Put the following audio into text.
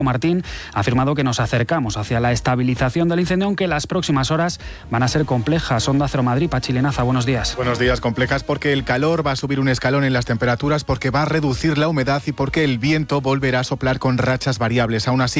Martín ha afirmado que nos acercamos hacia la estabilización del incendio, aunque las próximas horas van a ser complejas. Onda Cero Madrid, Pachi Linaza, buenos días. Buenos días, complejas porque el calor va a subir un escalón en las temperaturas, porque va a reducir la humedad y porque el viento volverá a soplar con rachas variables. Aún así,